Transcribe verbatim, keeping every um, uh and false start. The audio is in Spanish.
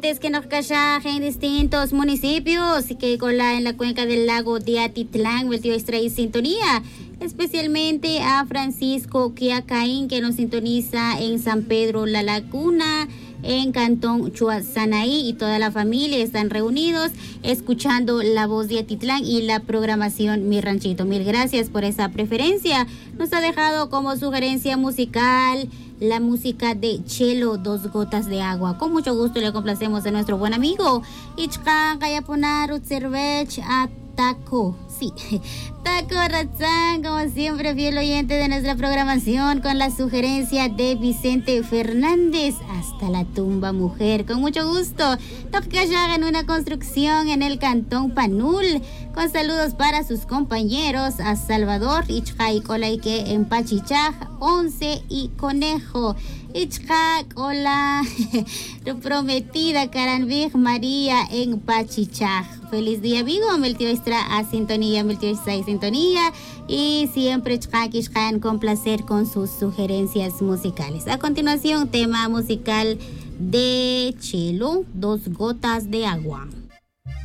Es que nos callaje en distintos municipios y que cola en la cuenca del lago de Atitlán, metió extra y sintonía, especialmente a Francisco Quiacaín, que nos sintoniza en San Pedro La Laguna, en Cantón Chuazanaí, y toda la familia están reunidos escuchando La Voz de Atitlán y la programación Mi Ranchito. Mil gracias por esa preferencia. Nos ha dejado como sugerencia musical la música de Chelo, Dos Gotas de Agua. Con mucho gusto le complacemos a nuestro buen amigo Ichka Kayapunar Utzervech Ataco. Sí, Taco Ratzán, como siempre, fiel oyente de nuestra programación, con la sugerencia de Vicente Fernández, Hasta la tumba mujer. Con mucho gusto, toca ya en una construcción en el Cantón Panul, con saludos para sus compañeros a Salvador, Ichka y Colaike en Pachichaj, Once y Conejo. Ichka, hola, tu prometida Caranvig María en Pachichaj. Feliz día, Vigo, Meltio Extra a sintonía, Meltio Extra y sintonía, y siempre Chakishkan con placer con sus sugerencias musicales. A continuación, tema musical de Chelo, Dos Gotas de Agua.